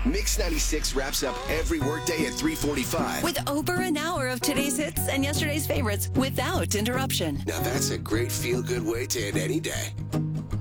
Mix 96 wraps up every workday at 3:45. With over an hour of today's hits and yesterday's favorites without interruption. Now that's a great feel-good way to end any day.